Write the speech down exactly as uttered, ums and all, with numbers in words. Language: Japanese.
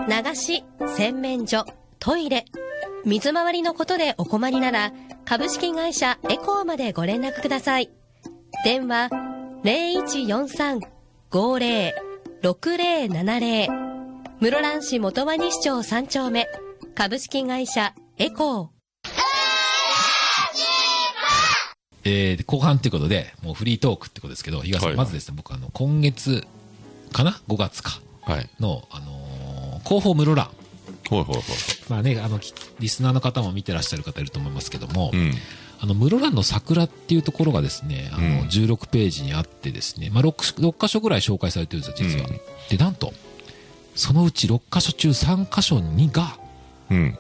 流し、洗面所、トイレ、水回りのことでお困りなら、株式会社エコーまでご連絡ください。電話 ゼロいちよんさん ごゼロ ろくゼロななゼロ 室蘭市元和西町さん丁目株式会社エコー。 えー、後半ということでもうフリートークってことですけど、東さん、はい、まずですね、僕あの今月かなごがつかの、はい、あのー、広報室蘭、 ほいほいほい、 まあね、あのリスナーの方も見てらっしゃる方いると思いますけども、うん、あの室蘭の桜っていうところがですね、あのじゅうろくページにあってですね、まあ、6, 6箇所ぐらい紹介されてるんですよ実は、うん、でなんとそのうちろっ箇所中さん箇所にが、うん、